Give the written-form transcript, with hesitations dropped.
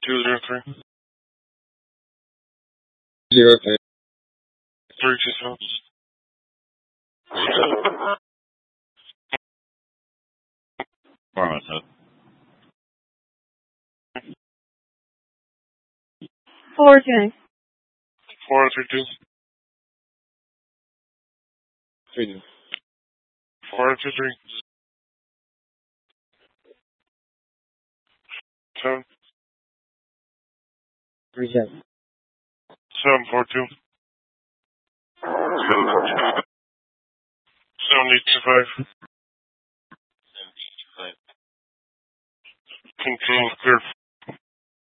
203. 03. 327. Apartment code. 429. 432. 32. 423. 7. 37. 742. 725. Control cleared.